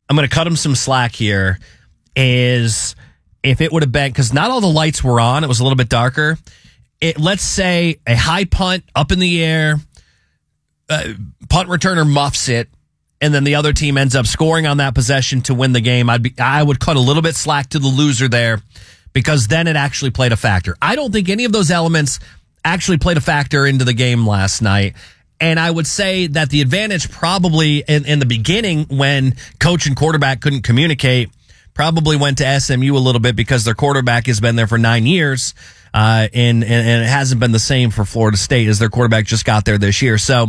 I'm going to cut him some slack here, is if it would have been, because not all the lights were on, it was a little bit darker. Let's say a high punt up in the air, punt returner muffs it, and then the other team ends up scoring on that possession to win the game. I would cut a little bit slack to the loser there, because then it actually played a factor. I don't think any of those elements actually played a factor into the game last night. And I would say that the advantage probably in the beginning, when coach and quarterback couldn't communicate, probably went to SMU a little bit, because their quarterback has been there for 9 years. And it hasn't been the same for Florida State, as their quarterback just got there this year. So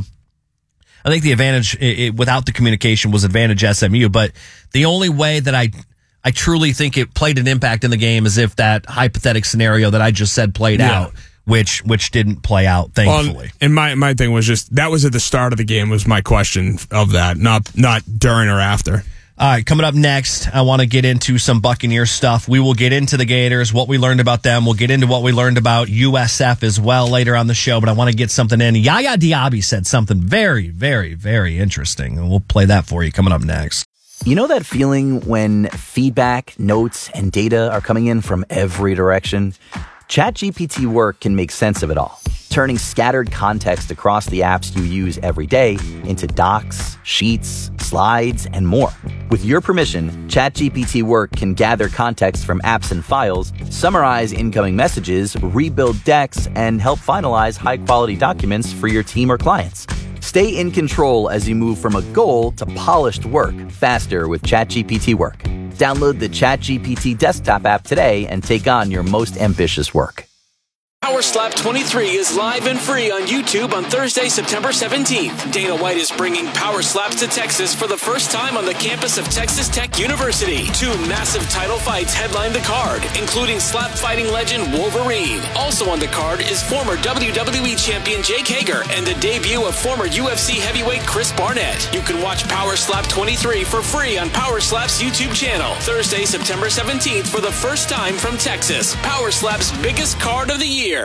I think the advantage without the communication was advantage SMU. But the only way that I truly think it played an impact in the game is if that hypothetical scenario that I just said played out, which didn't play out, thankfully. And my thing was just, that was at the start of the game was my question of that, not during or after. All right, coming up next, I want to get into some Buccaneers stuff. We will get into the Gators, what we learned about them. We'll get into what we learned about USF as well later on the show, but I want to get something in. Yaya Diaby said something very, very, very interesting, and we'll play that for you coming up next. You know that feeling when feedback, notes, and data are coming in from every direction? ChatGPT Work can make sense of it all, turning scattered context across the apps you use every day into docs, sheets, slides, and more. With your permission, ChatGPT Work can gather context from apps and files, summarize incoming messages, rebuild decks, and help finalize high-quality documents for your team or clients. Stay in control as you move from a goal to polished work faster with ChatGPT Work. Download the ChatGPT desktop app today and take on your most ambitious work. Power Slap 23 is live and free on YouTube on Thursday, September 17th. Dana White is bringing Power Slaps to Texas for the first time on the campus of Texas Tech University. 2 massive title fights headline the card, including slap fighting legend Wolverine. Also on the card is former WWE champion Jake Hager and the debut of former UFC heavyweight Chris Barnett. You can watch Power Slap 23 for free on Power Slap's YouTube channel. Thursday, September 17th for the first time from Texas. Power Slap's biggest card of the year.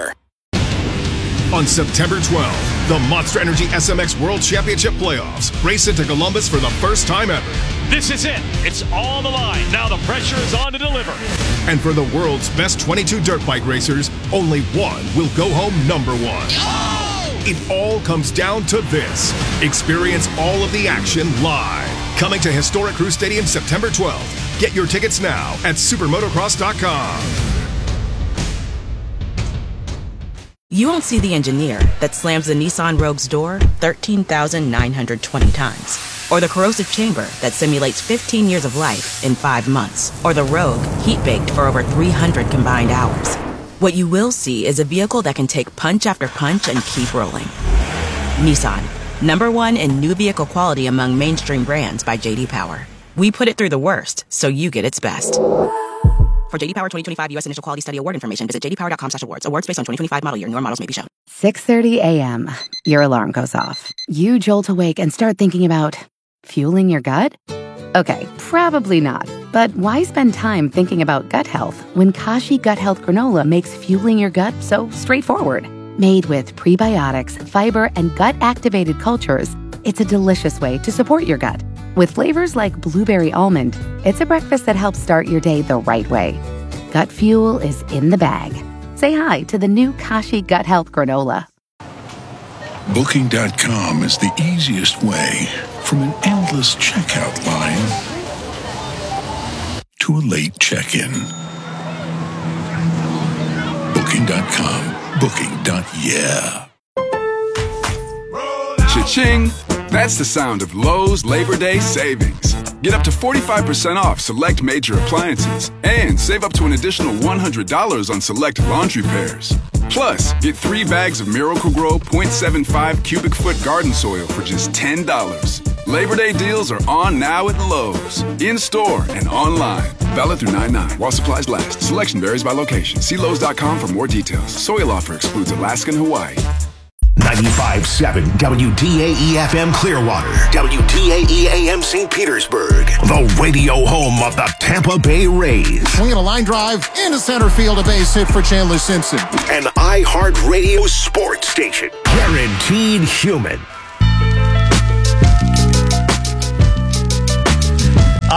On September 12th, the Monster Energy SMX World Championship Playoffs race into Columbus for the first time ever. This is it. It's all on the line. Now the pressure is on to deliver. And for the world's best 22 dirt bike racers, only one will go home number one. Oh! It all comes down to this. Experience all of the action live. Coming to Historic Crew Stadium September 12th. Get your tickets now at supermotocross.com. You won't see the engineer that slams the Nissan Rogue's door 13,920 times. Or the corrosive chamber that simulates 15 years of life in 5 months. Or the Rogue heat-baked for over 300 combined hours. What you will see is a vehicle that can take punch after punch and keep rolling. Nissan, #1 in new vehicle quality among mainstream brands by J.D. Power. We put it through the worst, so you get its best. For J.D. Power 2025 U.S. Initial Quality Study Award information, visit jdpower.com/awards. Awards based on 2025 model year. Newer models may be shown. 6:30 a.m. Your alarm goes off. You jolt awake and start thinking about fueling your gut? Okay, probably not. But why spend time thinking about gut health when Kashi Gut Health Granola makes fueling your gut so straightforward? Made with prebiotics, fiber, and gut-activated cultures, it's a delicious way to support your gut. With flavors like blueberry almond, it's a breakfast that helps start your day the right way. Gut fuel is in the bag. Say hi to the new Kashi Gut Health Granola. Booking.com is the easiest way from an endless checkout line to a late check-in. Booking.com. Booking.yeah. Cha-ching! That's the sound of Lowe's Labor Day savings. Get up to 45% off select major appliances and save up to an additional $100 on select laundry pairs. Plus, get 3 bags of Miracle-Gro 0.75 cubic foot garden soil for just $10. Labor Day deals are on now at Lowe's. In-store and online. Valid through 9/9 while supplies last. Selection varies by location. See Lowe's.com for more details. Soil offer excludes Alaska and Hawaii. 95.7 WDAE-FM Clearwater, WDAE-AM St. Petersburg, the radio home of the Tampa Bay Rays. Swinging a line drive into center field, a base hit for Chandler Simpson. An iHeartRadio sports station, guaranteed human. All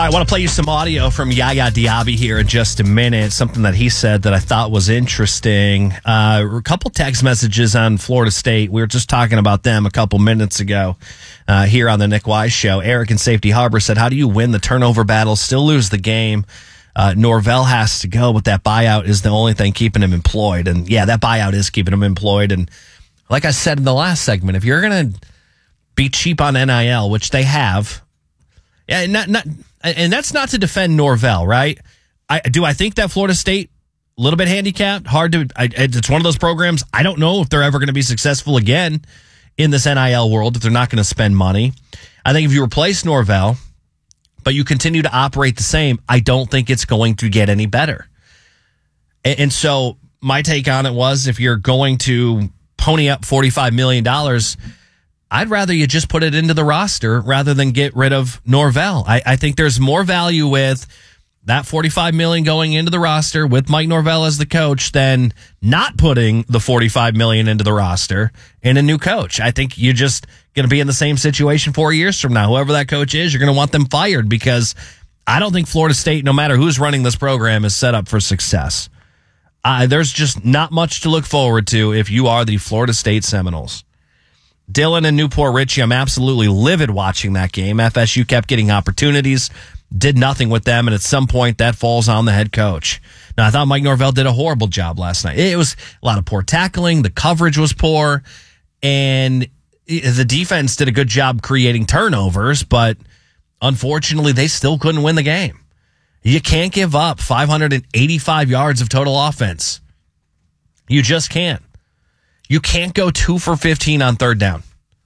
I want to play you some audio from Yaya Diaby here in just a minute. Something that he said that I thought was interesting. A couple text messages on Florida State. We were just talking about them a couple minutes ago here on the Nick Wise Show. Eric in Safety Harbor said, how do you win the turnover battle, still lose the game? Norvell has to go, but that buyout is the only thing keeping him employed. And yeah, that buyout is keeping him employed. And like I said in the last segment, if you're going to be cheap on NIL, which they have, yeah, and that's not to defend Norvell, right? I think that Florida State a little bit handicapped. It's one of those programs. I don't know if they're ever going to be successful again in this NIL world if they're not going to spend money. I think if you replace Norvell, but you continue to operate the same, I don't think it's going to get any better. And so my take on it was, if you're going to pony up $45 million, I'd rather you just put it into the roster rather than get rid of Norvell. I think there's more value with that $45 million going into the roster with Mike Norvell as the coach than not putting the $45 million into the roster and a new coach. I think you're just going to be in the same situation 4 years from now. Whoever that coach is, you're going to want them fired, because I don't think Florida State, no matter who's running this program, is set up for success. There's just not much to look forward to if you are the Florida State Seminoles. Dylan in Newport Richie, I'm absolutely livid watching that game. FSU kept getting opportunities, did nothing with them, and at some point that falls on the head coach. Now, I thought Mike Norvell did a horrible job last night. It was a lot of poor tackling. The coverage was poor, and the defense did a good job creating turnovers, but unfortunately they still couldn't win the game. You can't give up 585 yards of total offense. You just can't. You can't go 2 for 15 on third down.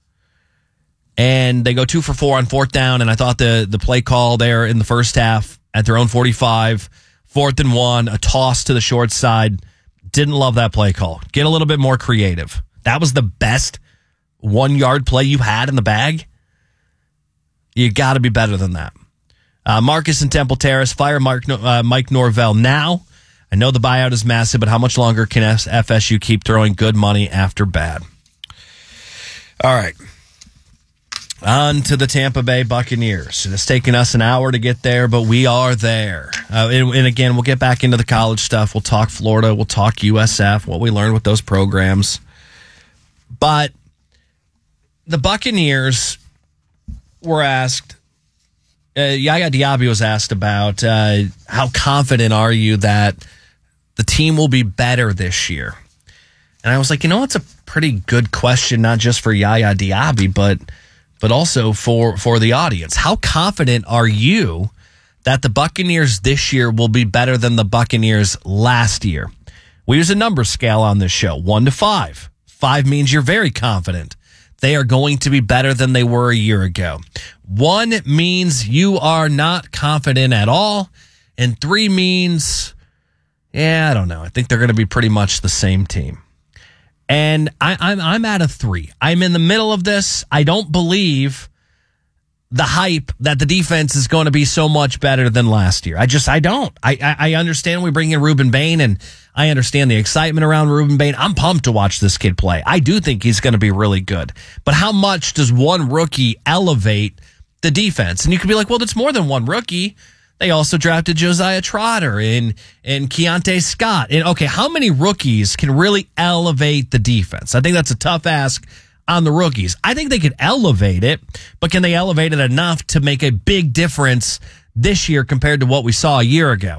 And they go 2 for 4 on fourth down, and I thought the play call there in the first half at their own 45, 4th and 1, a toss to the short side. Didn't love that play call. Get a little bit more creative. That was the best 1-yard play you had in the bag. You got to be better than that. Marcus in Temple Terrace, fire Mike Norvell now. I know the buyout is massive, but how much longer can FSU keep throwing good money after bad? All right. On to the Tampa Bay Buccaneers. It's taken us an hour to get there, but we are there. And again, we'll get back into the college stuff. We'll talk Florida. We'll talk USF, what we learned with those programs. But the Buccaneers were asked, Yaya Diaby was asked about how confident are you that the team will be better this year? And I was like, it's a pretty good question, not just for Yaya Diaby, but also for the audience. How confident are you that the Buccaneers this year will be better than the Buccaneers last year? We use a number scale on this show, 1 to 5. 5 means you're very confident they are going to be better than they were a year ago. 1 means you are not confident at all. And 3 means, I don't know. I think they're going to be pretty much the same team. And I'm at a 3. I'm in the middle of this. I don't believe the hype that the defense is going to be so much better than last year. I don't. I understand we bring in Ruben Bain, and I understand the excitement around Ruben Bain. I'm pumped to watch this kid play. I do think he's going to be really good. But how much does one rookie elevate the defense? And you could be like, well, it's more than one rookie. They also drafted Josiah Trotter and Keontae Scott. And okay, how many rookies can really elevate the defense? I think that's a tough ask on the rookies. I think they could elevate it, but can they elevate it enough to make a big difference this year compared to what we saw a year ago?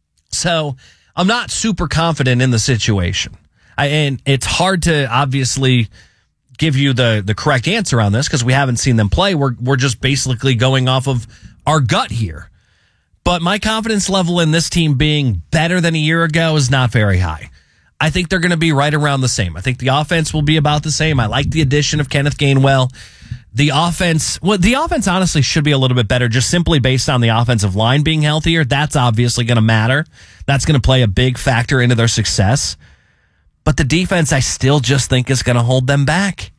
So I'm not super confident in the situation. And it's hard to obviously give you the correct answer on this because we haven't seen them play. We're just basically going off of our gut here. But my confidence level in this team being better than a year ago is not very high. I think they're going to be right around the same. I think the offense will be about the same. I like the addition of Kenneth Gainwell. The offense honestly should be a little bit better just simply based on the offensive line being healthier. That's obviously going to matter. That's going to play a big factor into their success. But the defense, I still just think is going to hold them back.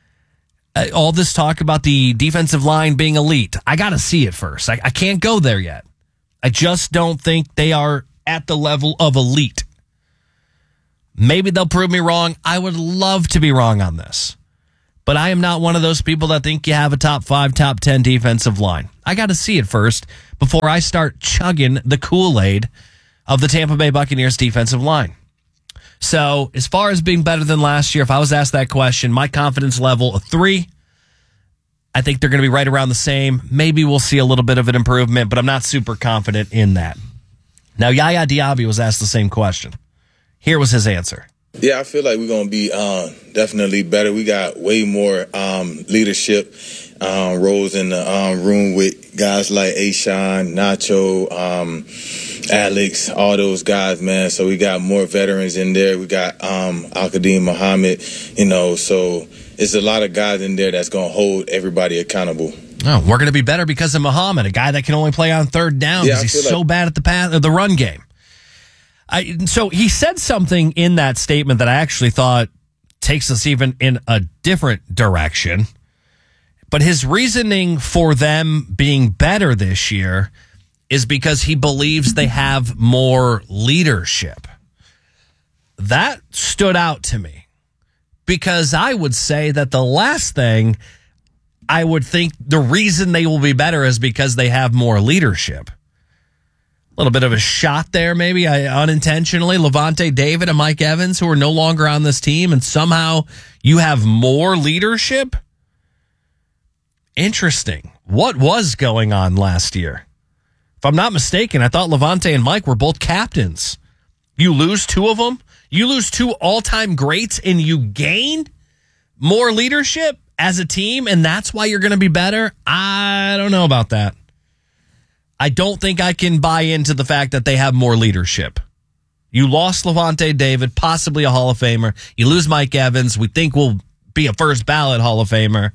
All this talk about the defensive line being elite, I got to see it first. I can't go there yet. I just don't think they are at the level of elite. Maybe they'll prove me wrong. I would love to be wrong on this. But I am not one of those people that think you have a top 5, top 10 defensive line. I got to see it first before I start chugging the Kool-Aid of the Tampa Bay Buccaneers defensive line. So as far as being better than last year, if I was asked that question, my confidence level, a 3. I think they're going to be right around the same. Maybe we'll see a little bit of an improvement, but I'm not super confident in that. Now, Yaya Diaby was asked the same question. Here was his answer. Yeah, I feel like we're going to be definitely better. We got way more leadership roles in the room with guys like Ashawn, Nacho, Alex, all those guys, man. So we got more veterans in there. We got Al-Qadim Muhammad, so it's a lot of guys in there that's going to hold everybody accountable. Oh, we're going to be better because of Muhammad, a guy that can only play on third down because he's so bad at the run game. So he said something in that statement that I actually thought takes us even in a different direction. But his reasoning for them being better this year is because he believes they have more leadership. That stood out to me because I would say that the last thing I would think the reason they will be better is because they have more leadership. A little bit of a shot there, maybe unintentionally. Levante David and Mike Evans, who are no longer on this team, and somehow you have more leadership? Interesting. What was going on last year? If I'm not mistaken, I thought Levante and Mike were both captains. You lose 2 of them? You lose 2 all-time greats, and you gain more leadership as a team, and that's why you're going to be better? I don't know about that. I don't think I can buy into the fact that they have more leadership. You lost Levante David, possibly a Hall of Famer. You lose Mike Evans. We think will be a first ballot Hall of Famer.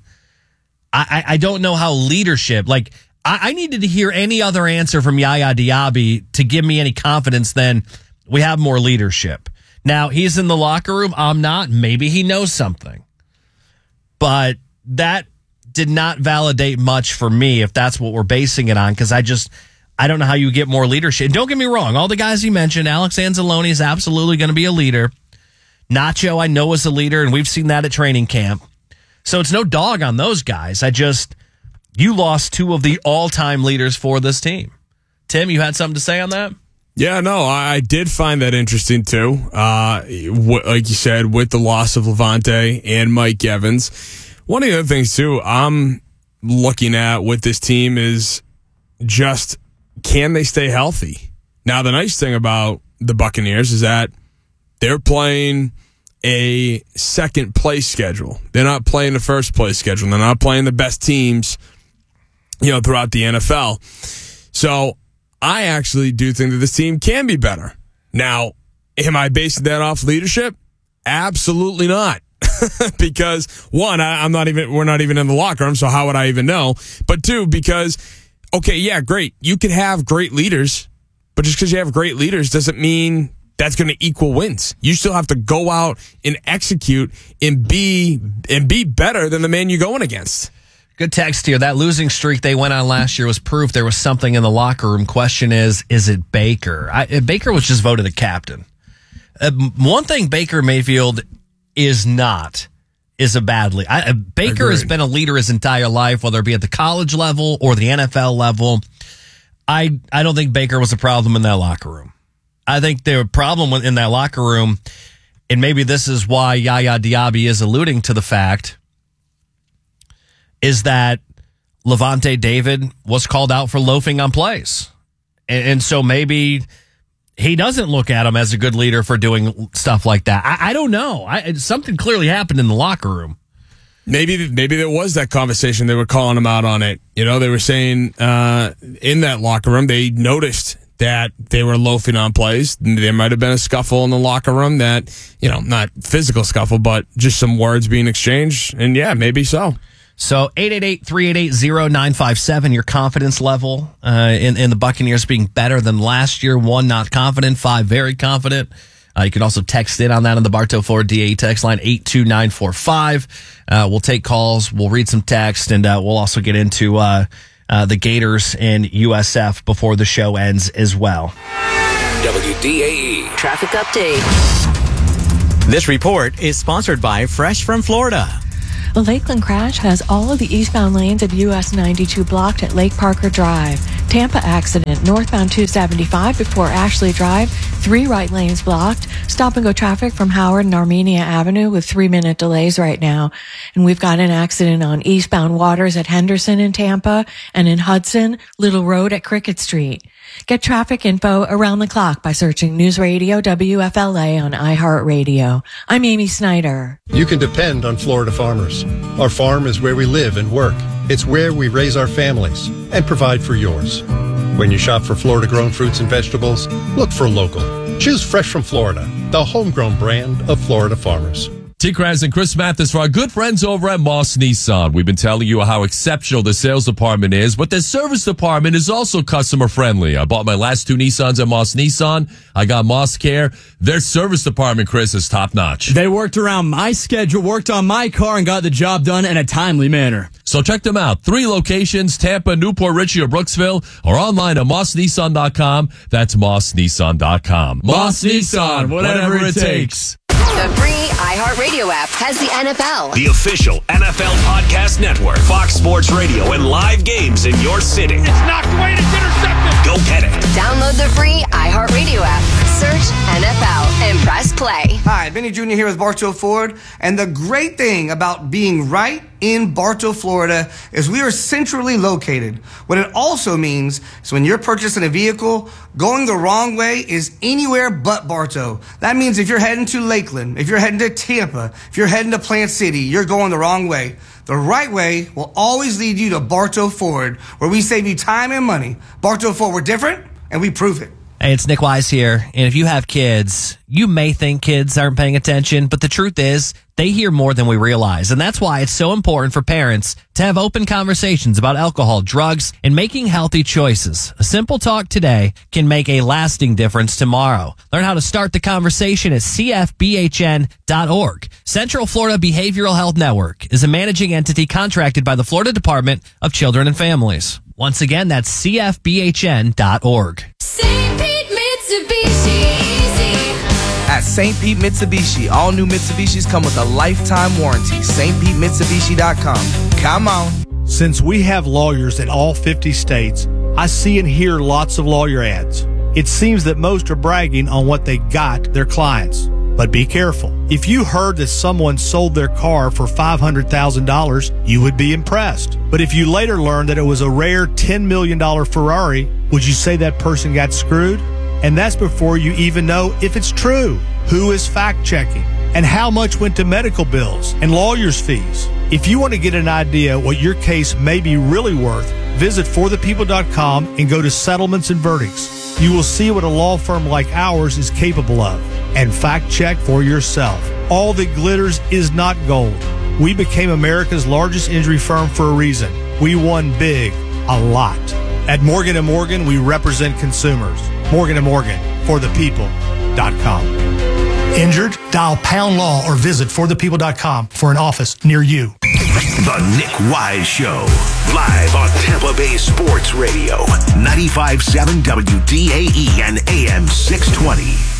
I don't know how leadership, I needed to hear any other answer from Yaya Diaby to give me any confidence than we have more leadership. Now, he's in the locker room. I'm not. Maybe he knows something. But that did not validate much for me if that's what we're basing it on, because I don't know how you get more leadership. And don't get me wrong, all the guys you mentioned, Alex Anzalone is absolutely going to be a leader. Nacho, I know, is a leader, and we've seen that at training camp. So it's no dog on those guys. You lost 2 of the all-time leaders for this team. Tim, you had something to say on that? Yeah, no, I did find that interesting too. Like you said, with the loss of Levante and Mike Evans. One of the other things, too, I'm looking at with this team is just, can they stay healthy? Now, the nice thing about the Buccaneers is that they're playing a second-place schedule. They're not playing the first-place schedule. They're not playing the best teams, throughout the NFL. So I actually do think that this team can be better. Now, am I basing that off leadership? Absolutely not. Because 1, we're not even in the locker room, so how would I even know? But 2, because, okay, yeah, great. You can have great leaders, but just because you have great leaders doesn't mean that's going to equal wins. You still have to go out and execute and be better than the man you're going against. Good text here. That losing streak they went on last year was proof there was something in the locker room. Question is it Baker? Baker was just voted the captain. One thing Baker Mayfield is a bad leader. Baker has been a leader his entire life, whether it be at the college level or the NFL level. I don't think Baker was a problem in that locker room. I think the problem in that locker room, and maybe this is why Yaya Diaby is alluding to the fact, is that Levante David was called out for loafing on plays. And so maybe he doesn't look at him as a good leader for doing stuff like that. I don't know. Something clearly happened in the locker room. Maybe there was that conversation. They were calling him out on it. They were saying in that locker room, they noticed that they were loafing on plays. There might have been a scuffle in the locker room that, not physical scuffle, but just some words being exchanged. And yeah, maybe so. So 888-388-0957, your confidence level in the Buccaneers being better than last year. 1, not confident. 5, very confident. You can also text in on that on the Bartow Ford DAE text line 82945. We'll take calls. We'll read some text, and we'll also get into the Gators and USF before the show ends as well. WDAE Traffic Update. This report is sponsored by Fresh from Florida. A Lakeland crash has all of the eastbound lanes of US 92 blocked at Lake Parker Drive. Tampa accident, northbound 275 before Ashley Drive, 3 right lanes blocked. Stop and go traffic from Howard and Armenia Avenue with 3-minute delays right now. And we've got an accident on eastbound Waters at Henderson in Tampa and in Hudson, Little Road at Cricket Street. Get traffic info around the clock by searching News Radio WFLA on iHeartRadio. I'm Amy Snyder. You can depend on Florida farmers. Our farm is where we live and work. It's where we raise our families and provide for yours. When you shop for Florida-grown fruits and vegetables, look for local. Choose Fresh from Florida, the homegrown brand of Florida farmers. T. Kraz and Chris Mathis for our good friends over at Moss Nissan. We've been telling you how exceptional the sales department is, but the service department is also customer friendly. I bought my last 2 Nissans at Moss Nissan. I got Moss Care. Their service department, Chris, is top notch. They worked around my schedule, worked on my car, and got the job done in a timely manner. So check them out. 3 locations, Tampa, Newport Richie, or Brooksville, or online at mossnissan.com. That's mossnissan.com. Moss Nissan, whatever it takes. The free iHeartRadio app has the NFL. The official NFL podcast network. Fox Sports Radio and live games in your city. It's knocked away and it's intercepted. Go get it. Download the free iHeartRadio app. Search NFL and press play. Hi, Benny Jr. here with Bartow Ford. And the great thing about being right in Bartow, Florida is we are centrally located. What it also means is when you're purchasing a vehicle, going the wrong way is anywhere but Bartow. That means if you're heading to Lakeland, if you're heading to Tampa, if you're heading to Plant City, you're going the wrong way. The right way will always lead you to Bartow Ford, where we save you time and money. Bartow Ford, we're different, and we prove it. Hey, it's Nick Wise here, and if you have kids, you may think kids aren't paying attention, but the truth is, they hear more than we realize, and that's why it's so important for parents to have open conversations about alcohol, drugs, and making healthy choices. A simple talk today can make a lasting difference tomorrow. Learn how to start the conversation at cfbhn.org. Central Florida Behavioral Health Network is a managing entity contracted by the Florida Department of Children and Families. Once again, that's cfbhn.org. St. Pete Mitsubishi. At St. Pete Mitsubishi, all new Mitsubishis come with a lifetime warranty. stpetmitsubishi.com. Come on. Since we have lawyers in all 50 states, I see and hear lots of lawyer ads. It seems that most are bragging on what they got their clients. But be careful. If you heard that someone sold their car for $500,000, you would be impressed. But if you later learned that it was a rare $10 million Ferrari, would you say that person got screwed? And that's before you even know if it's true. Who is fact-checking? And how much went to medical bills and lawyers' fees? If you want to get an idea what your case may be really worth, visit forthepeople.com and go to settlements and verdicts. You will see what a law firm like ours is capable of. And fact-check for yourself. All that glitters is not gold. We became America's largest injury firm for a reason. We won big, a lot. At Morgan & Morgan, we represent consumers. Morgan & Morgan, forthepeople.com. Injured? Dial #law or visit forthepeople.com for an office near you. The Nick Wise Show. Live on Tampa Bay Sports Radio. 95.7 WDAE and AM 620.